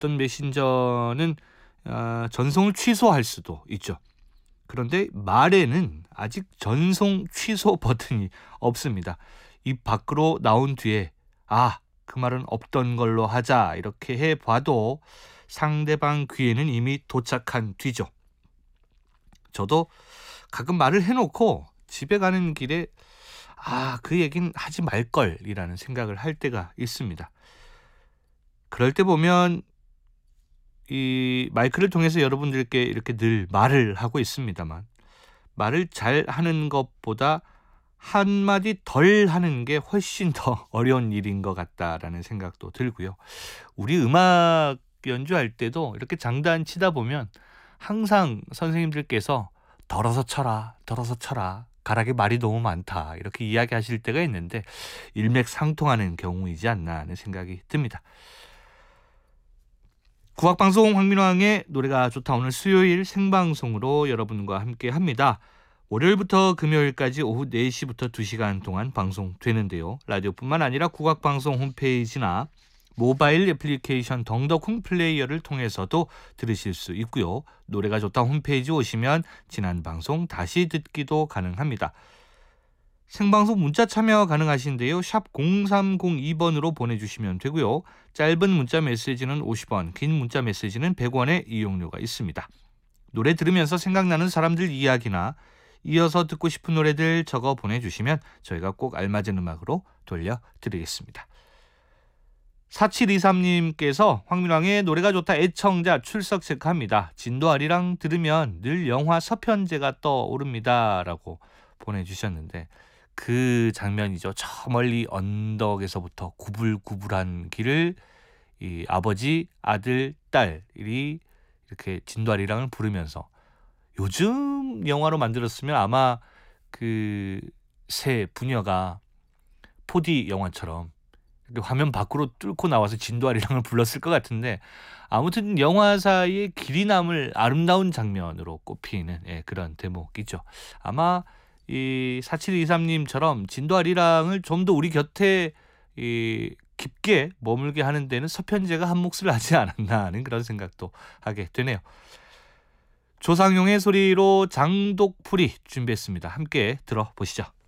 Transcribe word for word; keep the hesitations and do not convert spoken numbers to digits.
어떤 메신저는 어, 전송을 취소할 수도 있죠. 그런데 말에는 아직 전송 취소 버튼이 없습니다. 입 밖으로 나온 뒤에 아, 그 말은 없던 걸로 하자 이렇게 해봐도 상대방 귀에는 이미 도착한 뒤죠. 저도 가끔 말을 해놓고 집에 가는 길에 아, 그 얘긴 하지 말걸이라는 생각을 할 때가 있습니다. 그럴 때 보면 이 마이크를 통해서 여러분들께 이렇게 늘 말을 하고 있습니다만 말을 잘 하는 것보다 한마디 덜 하는 게 훨씬 더 어려운 일인 것 같다라는 생각도 들고요. 우리 음악 연주할 때도 이렇게 장단 치다 보면 항상 선생님들께서 덜어서 쳐라, 덜어서 쳐라, 가락에 말이 너무 많다 이렇게 이야기하실 때가 있는데 일맥상통하는 경우이지 않나 하는 생각이 듭니다. 국악방송 황민왕의 노래가 좋다 오늘 수요일 생방송으로 여러분과 함께 합니다. 월요일부터 금요일까지 오후 네 시부터 두 시간 동안 방송되는데요. 라디오뿐만 아니라 국악방송 홈페이지나 모바일 애플리케이션 덩덕콩 플레이어를 통해서도 들으실 수 있고요. 노래가 좋다 홈페이지 오시면 지난 방송 다시 듣기도 가능합니다. 생방송 문자 참여 가능하신데요. 샵 공삼공이 번으로 보내주시면 되고요. 짧은 문자 메시지는 오십 원, 긴 문자 메시지는 백 원의 이용료가 있습니다. 노래 들으면서 생각나는 사람들 이야기나 이어서 듣고 싶은 노래들 적어 보내주시면 저희가 꼭 알맞은 음악으로 돌려드리겠습니다. 사칠이삼 님께서 황민왕의 노래가 좋다 애청자 출석 체크합니다. 진도아리랑 들으면 늘 영화 서편제가 떠오릅니다 라고 보내주셨는데 그 장면이죠. 저 멀리 언덕에서부터 구불구불한 길을 이 아버지, 아들, 딸이 이렇게 진도아리랑을 부르면서 요즘 영화로 만들었으면 아마 그 새 부녀가 포디 영화처럼 화면 밖으로 뚫고 나와서 진도아리랑을 불렀을 것 같은데 아무튼 영화사의 길이 남을 아름다운 장면으로 꼽히는 예, 그런 대목이죠. 아마 이 사칠이삼 님처럼 진도아리랑을 좀 더 우리 곁에 이 깊게 머물게 하는 데는 서편제가 한 몫을 하지 않았나 하는 그런 생각도 하게 되네요. 조상용의 소리로 장독풀이 준비했습니다. 함께 들어보시죠.